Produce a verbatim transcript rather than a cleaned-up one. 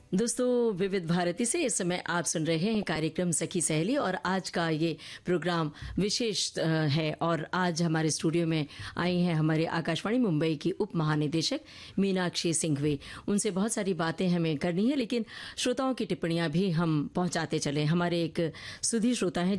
दोस्तों, विविध भारती से इस समय आप सुन रहे हैं कार्यक्रम सखी सहेली और आज का ये प्रोग्राम विशेष अ, है और आज हमारे स्टूडियो में आई हैं हमारे आकाशवाणी मुंबई की उप महानिदेशक मीनाक्षी सिंघवी। उनसे बहुत सारी बातें हमें करनी है, लेकिन श्रोताओं की टिप्पणियां भी हम पहुंचाते चले। हमारे एक सुधी श्रोता हैं